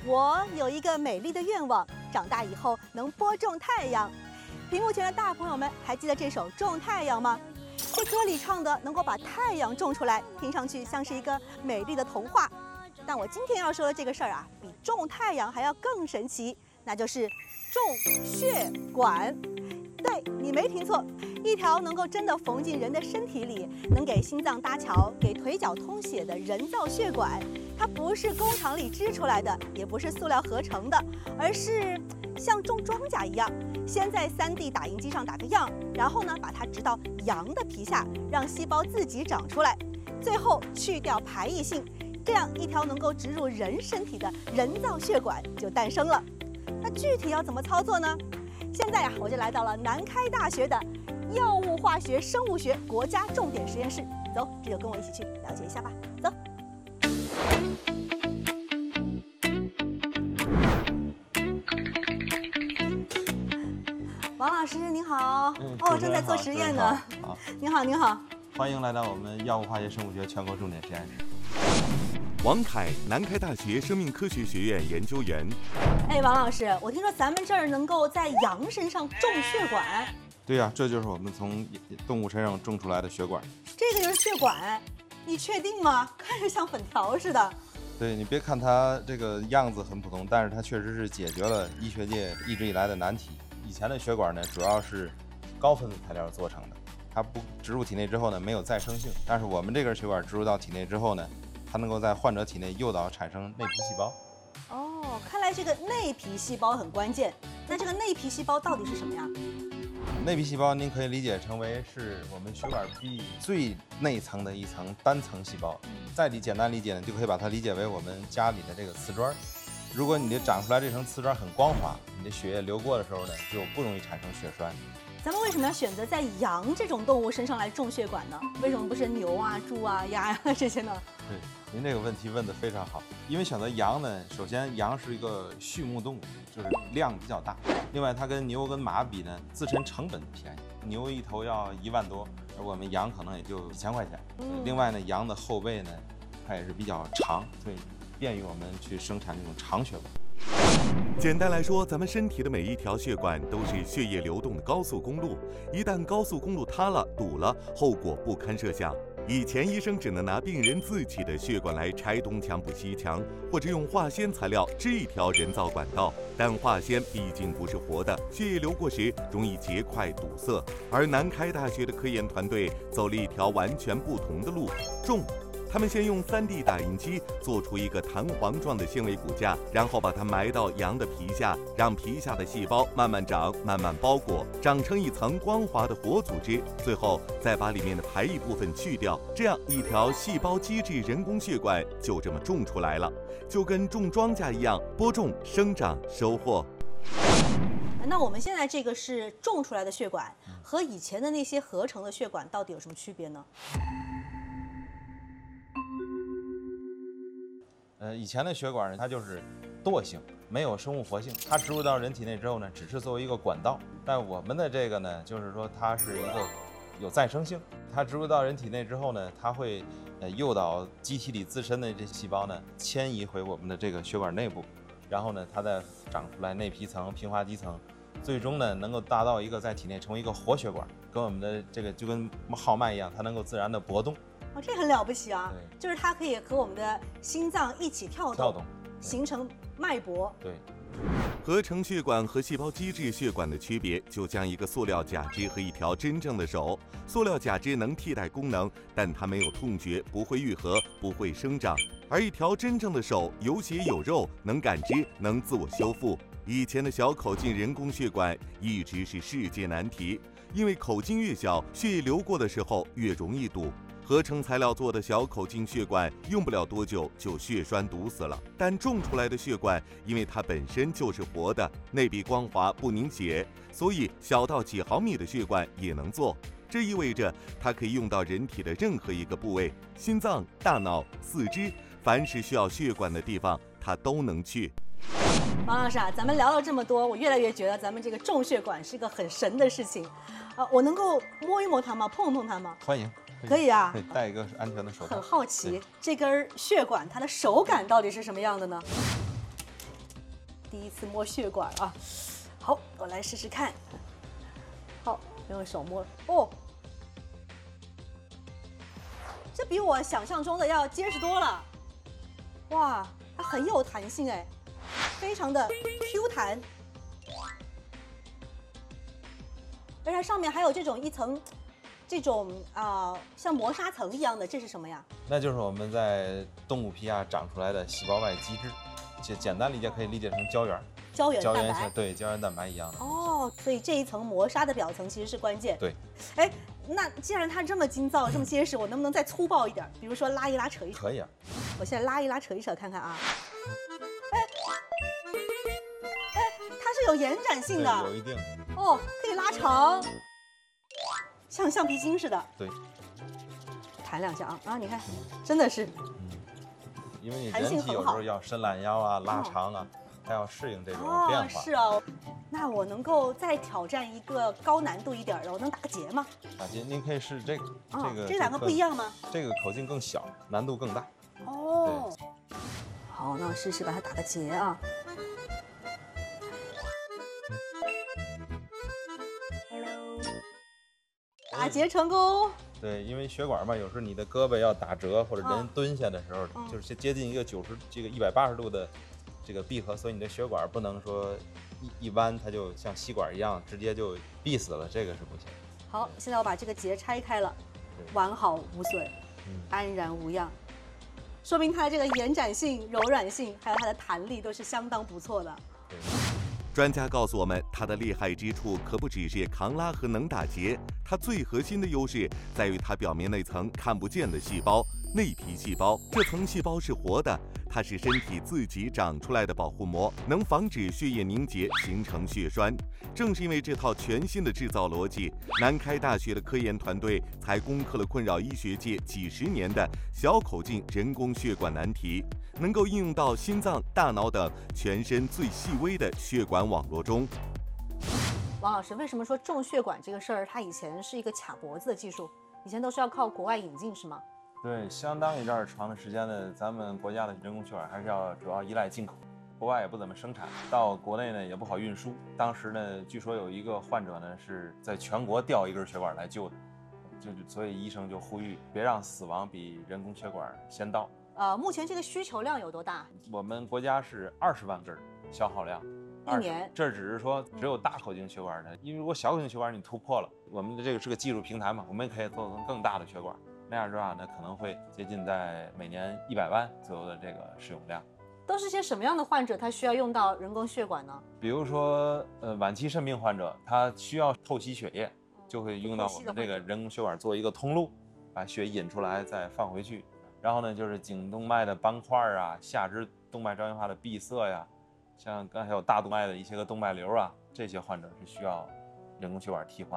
我有一个美丽的愿望，长大以后能播种太阳。屏幕前的大朋友们，还记得这首《种太阳》吗？这歌里唱的能够把太阳种出来，听上去像是一个美丽的童话。但我今天要说的这个事儿啊，比种太阳还要更神奇，那就是种血管。对，你没听错，一条能够真的缝进人的身体里，能给心脏搭桥、给腿脚通血的人造血管。它不是工厂里织出来的，也不是塑料合成的，而是像种庄稼一样，先在3D 打印机上打个样，然后呢把它植到羊的皮下，让细胞自己长出来，最后去掉排异性，这样一条能够植入人身体的人造血管就诞生了。那具体要怎么操作呢？现在我就来到了南开大学的药物化学生物学国家重点实验室，走，这就跟我一起去了解一下吧，走。王老师您好，正在做实验呢。 好， 您好，您好， 欢迎来到我们药物化学生物学全国重点实验室。 王凯，南开大学生命科学学院研究员。 王老师，我听说咱们这儿能够在羊身上种血管。 对呀，这就是我们从动物身上种出来的血管。 这个就是血管，你确定吗？看着像粉条似的。 对，你别看它这个样子很普通，但是它确实是解决了医学界一直以来的难题。以前的血管呢，主要是高分子材料做成的，它不植入体内之后呢，没有再生性。但是我们这根血管植入到体内之后呢，它能够在患者体内诱导产生内皮细胞。 哦，看来这个内皮细胞很关键。那这个内皮细胞到底是什么呀？ 内皮细胞您可以理解成为是我们血管壁最内层的一层单层细胞。再简单理解呢，就可以把它理解为我们家里的这个瓷砖。如果你的长出来这层瓷砖很光滑，你的血液流过的时候呢，就不容易产生血栓。 咱们为什么要选择在羊这种动物身上来种血管呢？为什么不是牛啊、猪啊、鸭呀这些呢？ 对，您这个问题问得非常好。因为选择羊呢，首先羊是一个畜牧动物，就是量比较大。另外，它跟牛跟马比呢，自身成本便宜，牛一头要1万多，而我们羊可能也就几千块钱。另外呢，羊的后背呢，它也是比较长，所以便于我们去生产这种长血管。 简单来说，咱们身体的每一条血管都是血液流动的高速公路，一旦高速公路塌了、堵了，后果不堪设想。以前医生只能拿病人自己的血管来拆东墙补西墙，或者用化纤材料织一条人造管道，但化纤毕竟不是活的，血液流过时容易结块堵塞。而南开大学的科研团队走了一条完全不同的路，种。他们先用3D 打印机做出一个弹簧状的纤维骨架，然后把它埋到羊的皮下，让皮下的细胞慢慢长，慢慢包裹，长成一层光滑的活组织，最后再把里面的排异部分去掉，这样一条细胞机制人工血管就这么种出来了，就跟种庄稼一样，播种、生长、收获。 那我们现在这个是种出来的血管，和以前的那些合成的血管到底有什么区别呢？ 以前的血管呢，它就是惰性，没有生物活性。它植入到人体内之后呢，只是作为一个管道。但我们的这个呢，就是说它是一个有再生性。它植入到人体内之后呢，它会诱导机体里自身的这些细胞呢迁移回我们的这个血管内部，然后呢，它再长出来内皮层、平滑肌层，最终呢能够达到一个在体内成为一个活血管，跟我们的这个就跟号脉一样，它能够自然的搏动。 这很了不起啊！就是它可以和我们的心脏一起跳动，形成脉搏。 对， 合成血管和细胞基质血管的区别，就像一个塑料假肢和一条真正的手。塑料假肢能替代功能，但它没有痛觉，不会愈合，不会生长；而一条真正的手有血有肉，能感知，能自我修复。以前的小口径人工血管一直是世界难题，因为口径越小，血液流过的时候越容易堵。合成材料做的小口径血管用不了多久就血栓堵死了，但种出来的血管，因为它本身就是活的，内壁光滑不凝血，所以小到几毫米的血管也能做。这意味着它可以用到人体的任何一个部位，心脏、大脑、四肢，凡是需要血管的地方，它都能去。 王老师啊，咱们聊了这么多，我越来越觉得咱们这个种血管是个很神的事情。我能够摸一摸它吗？碰碰它吗？ 欢迎。 可以啊， 戴一个安全的手套。 很好奇，这根血管它的手感到底是什么样的呢？ 第一次摸血管啊。好，我来试试看。好，用手摸哦，这比我想象中的要结实多了。哇，它很有弹性哎，非常的 Q 弹，而且上面还有这种一层，这种像磨砂层一样的，这是什么呀？ 那就是我们在动物皮下长出来的细胞外基质，简单理解可以理解成胶原。 胶原蛋白， 对，胶原蛋白一样的。 哦，所以这一层磨砂的表层其实是关键。 对。 哎，那既然它这么筋造、这么结实，我能不能再粗暴一点？比如说拉一拉、扯一扯。 可以啊。 我现在拉一拉、扯一扯看看啊。它是有延展性的。 有一定。 哦，可以拉长，像橡皮筋似的。 对。 弹两下啊！你看，真的是。 因为你人体有时候要伸懒腰啊、拉长啊。还要适应这种变化。 是哦，那我能够再挑战一个高难度一点的，我能打个结吗？ 打结，您可以试这个。 这两个不一样吗？ 这个口径更小，难度更大。 哦。好，那我试试把它打个结啊。打结成功。 对，因为血管嘛，有时候你的胳膊要打折，或者人蹲下的时候，就是接近一个180度的。这个闭合，所以你的血管不能说一弯，它就像吸管一样直接就闭死了，这个是不行。 好，现在我把这个结拆开了，完好无损，安然无恙，说明它的这个延展性、柔软性，还有它的弹力都是相当不错的。 专家告诉我们，它的厉害之处可不只是抗拉和能打结，它最核心的优势在于它表面那层看不见的细胞——内皮细胞。这层细胞是活的，它是身体自己长出来的保护膜，能防止血液凝结形成血栓。正是因为这套全新的制造逻辑，南开大学的科研团队才攻克了困扰医学界几十年的小口径人工血管难题，能够应用到心脏、大脑等全身最细微的血管网络中。 王老师，为什么说种血管这个事儿，它以前是一个卡脖子的技术，以前都是要靠国外引进，是吗？ 对，相当一段长的时间呢，咱们国家的人工血管还是主要依赖进口，国外也不怎么生产，到国内呢也不好运输。当时呢，据说有一个患者呢是在全国调一根血管来救的，所以医生就呼吁别让死亡比人工血管先到。 目前这个需求量有多大？ 我们国家是20万根消耗量。 一年， 这只是说只有大口径血管的，因为如果小口径血管你突破了，我们的这个是个技术平台嘛，我们也可以做成更大的血管，那样的话呢，可能会接近在每年100万左右的这个使用量。 都是些什么样的患者，他需要用到人工血管呢？ 比如说，晚期肾病患者，他需要透析血液，就会用到我们这个人工血管做一个通路，把血引出来再放回去。然后呢，就是颈动脉的斑块啊，下肢动脉粥样化的闭塞呀。像刚才有大动脉的一些个动脉瘤啊，这些患者是需要人工血管替换。